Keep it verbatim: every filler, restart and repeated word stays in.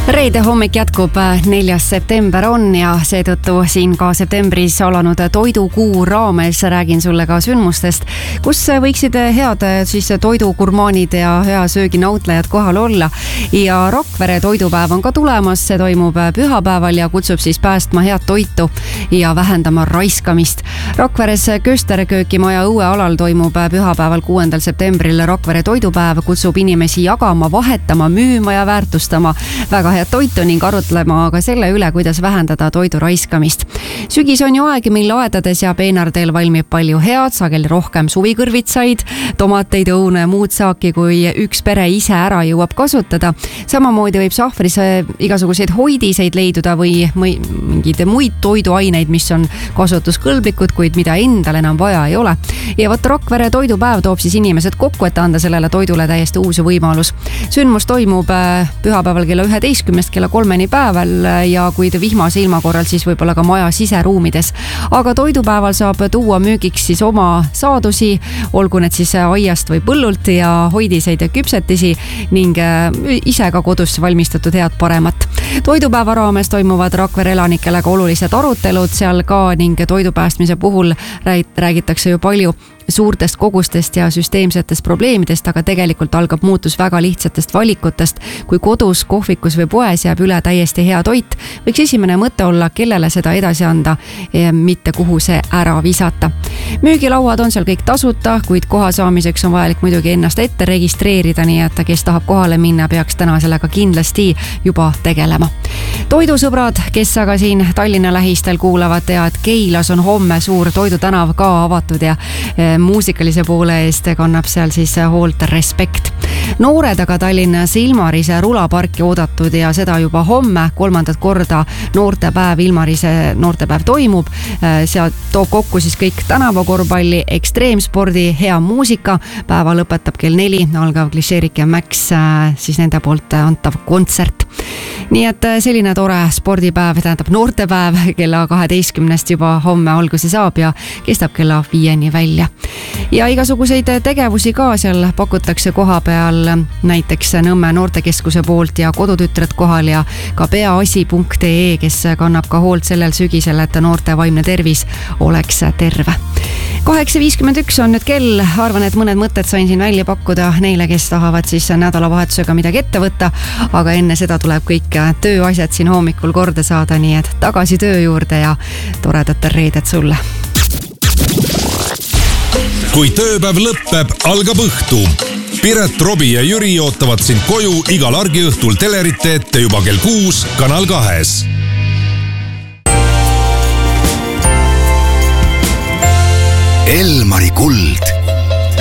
Reede hommik jätkub, neljas september on ja seetõttu siin ka septembris alanud toidukuu raames räägin sulle ka sündmustest, kus võiksid head siis toidugurmaanid ja hea sööginautlejad kohal olla. Ja Rakvere toidupäev on ka tulemas, see toimub pühapäeval ja kutsub siis päästma head toitu ja vähendama raiskamist. Rakveres Kösterköökimaja õuealal toimub pühapäeval kuuendal septembril Rakvere toidupäev, kutsub inimesi jagama, vahetama, müüma ja väärtustama väga head toitu ning arutlema ka selle üle, kuidas vähendada toidu raiskamist. Sügis on ju aeg, mil aedades ja peenardeel valmib palju head, sageli rohkem suvikõrvitsaid, tomateid, õune ja muud saaki, kui üks pere ise ära jõuab kasutada. Samamoodi võib sahvris igasuguseid hoidiseid leiduda või mingeid muid toiduaineid, mis on kasutuskõlblikud, kuid mida endal enam vaja ei ole. Ja võt Rakvere toidupäev toob siis inimesed kokku, et anda sellele toidule täiesti uus võimalus. Sündmus toimub pühapäeval kella üheteistkümnest kella kolmeni päeval ja kuid vihmase ilma korral siis võib-olla ka maja siseruumides. Aga toidupäeval saab tuua müügiks siis oma saadusi, olgu need siis aiast või põllult ja hoidiseid ja küpsetisi ning ise ka kodus valmistatud head paremat. Toidupäeva raames toimuvad Rakvere elanikele ka olulised arutelud seal ka ning toidupäästmise puhul räägitakse ju palju suurtest kogustest ja süsteemsetest probleemidest, aga tegelikult algab muutus väga lihtsatest valikutest. Kui kodus, kohvikus või poes jääb üle täiesti hea toit, võiks esimene mõte olla, kellele seda edasi anda, mitte kuhu see ära visata. Müügilauad on seal kõik tasuta, kuid koha saamiseks on vajalik muidugi ennast ette registreerida, nii et kes tahab kohale minna, peaks täna sellega kindlasti juba tegelema. Toidusõbrad, kes aga siin Tallinna lähistel kuulavad, tea, et Keilas on homme suur toidutänav ka avatud ja muusikalise poole eest kannab seal siis hoolt Respekt. Noored aga Tallinnas Ilmarise rulaparki oodatud ja seda juba homme kolmandat korda noortepäev, Ilmarise noortepäev toimub. Seal toob kokku siis kõik tänavakorvpalli, ekstreemspordi, hea muusika. Päeva lõpetab kell neli, algav Klišeerik ja Max, siis nende poolt antav kontsert. Nii et selline tore spordipäev, tähendab noortepäev kella kaheteistkümnest juba homme alguse saab ja kestab kella viieni välja. Ja igasuguseid tegevusi ka seal pakutakse koha peal, näiteks Nõmme noortekeskuse poolt ja kodutütred kohal ja ka peaasi punkt ee, kes kannab ka hoolt sellel sügisel, et noorte vaimne tervis oleks terve. kaheksa viiskümmend üks on nüüd kell, arvan, et mõned mõtted sain siin välja pakkuda neile, kes tahavad siis nädalavahetusega midagi ette võtta, aga enne seda tuleb kõik tööasjad siin hommikul korda saada, nii et tagasi töö juurde ja toredat reedet sulle. Kui tööpäev lõpeb, algab õhtu. Piret, Robi ja Jüri ootavad sind koju igal argiõhtul telerite ette juba kell kuus Kanal kahes. Elmari kuld